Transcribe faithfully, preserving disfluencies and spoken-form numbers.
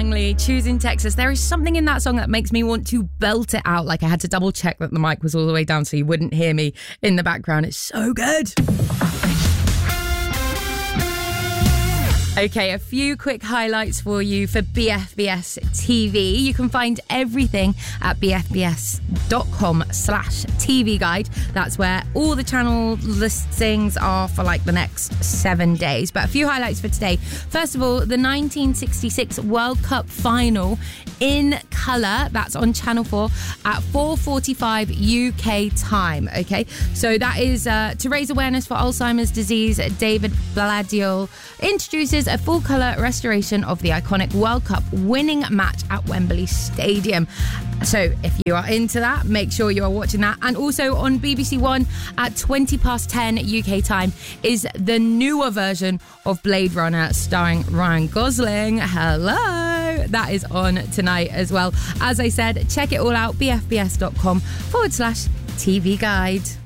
Langley, Choosing Texas. There is something in that song that makes me want to belt it out. Like, I had to double check that the mic was all the way down so you wouldn't hear me in the background. It's so good. Okay, a few quick highlights for you for B F B S T V. You can find everything at bfbs.com slash TV guide. That's where all the channel listings are for like the next seven days. But a few highlights for today. First of all, the nineteen sixty-six World Cup final in colour. That's on Channel four at four forty-five U K time. Okay, so that is uh, to raise awareness for Alzheimer's disease. David Bladdiel introduces a full colour restoration of the iconic World Cup winning match at Wembley Stadium. So if you are into that, make sure you are watching that. And also on B B C One at twenty past ten U K time is the newer version of Blade Runner starring Ryan Gosling. Hello! That is on tonight as well. As I said, check it all out, bfbs.com forward slash TV guide.